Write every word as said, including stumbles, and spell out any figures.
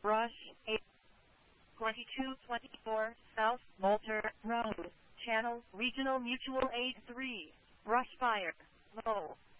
Brush, twenty-two twenty-four South Moulter Road, Channel Regional Mutual Aid three, Brush Fire, Low.